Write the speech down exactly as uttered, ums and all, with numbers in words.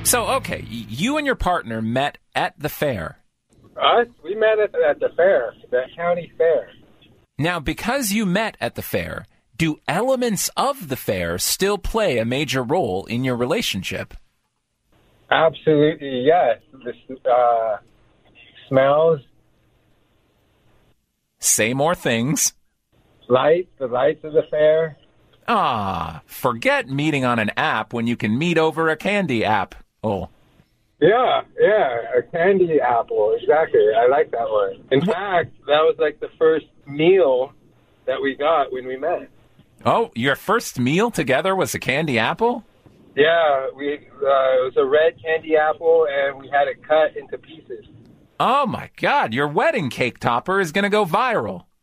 So, okay, y- you and your partner met at the fair. Us? We met at, at the fair, the county fair. Now, because you met at the fair, do elements of the fair still play a major role in your relationship? Absolutely, yes. The uh, smells. Say more things. Lights, the lights of the fair. Ah, forget meeting on an app when you can meet over a candy app. Oh. Yeah, yeah, a candy apple, exactly. I like that one. In fact, that was like the first meal that we got when we met. Oh, your first meal together was a candy apple? Yeah, we uh, it was a red candy apple, and we had it cut into pieces. Oh, my God, your wedding cake topper is going to go viral.